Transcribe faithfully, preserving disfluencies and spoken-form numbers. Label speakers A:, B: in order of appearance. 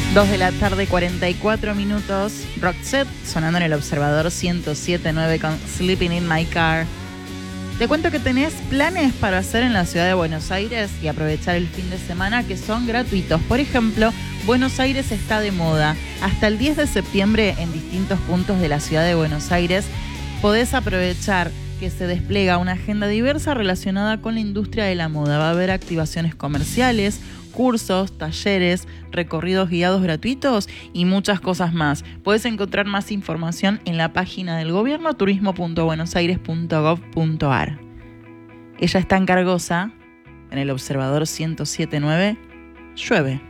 A: dos de la tarde, cuarenta y cuatro minutos. Roxette sonando en el Observador ciento siete punto nueve con Sleeping in My Car. Te cuento que tenés planes para hacer en la ciudad de Buenos Aires y aprovechar el fin de semana que son gratuitos. Por ejemplo, Buenos Aires está de moda. Hasta el diez de septiembre en distintos puntos de la ciudad de Buenos Aires podés aprovechar que se despliega una agenda diversa relacionada con la industria de la moda. Va a haber activaciones comerciales, cursos, talleres, recorridos guiados gratuitos y muchas cosas más. Puedes encontrar más información en la página del gobierno turismo punto buenos aires punto gov punto ar. Ella está en Cargosa, en el Observador ciento siete punto nueve. Llueve.